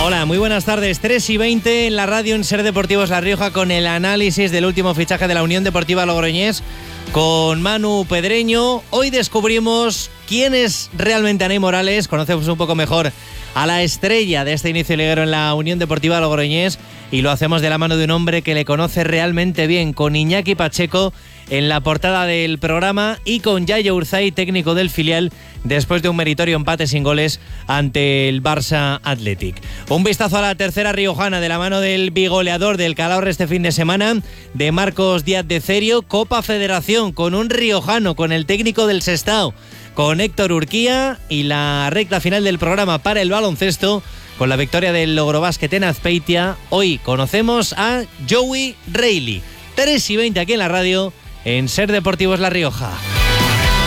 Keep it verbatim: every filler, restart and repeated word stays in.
Hola, muy buenas tardes. tres y veinte en la radio en Ser Deportivos La Rioja con el análisis del último fichaje de la Unión Deportiva Logroñés con Manu Pedreño. Hoy descubrimos quién es realmente Aney Morales, conocemos un poco mejor a la estrella de este inicio liguero en la Unión Deportiva Logroñés y lo hacemos de la mano de un hombre que le conoce realmente bien, con Iñaki Pacheco en la portada del programa y con Yayo Urzay, técnico del filial, después de un meritorio empate sin goles ante el Barça Athletic. Un vistazo a la tercera riojana de la mano del bigoleador del Calahorra este fin de semana, de Marcos Díaz de Cerio. Copa Federación con un riojano, con el técnico del Sestao, con Héctor Urquía, y la recta final del programa para el baloncesto con la victoria del Logrobásquet en Azpeitia. Hoy conocemos a Joey Reilly. tres y veinte aquí en la radio en Ser Deportivos La Rioja.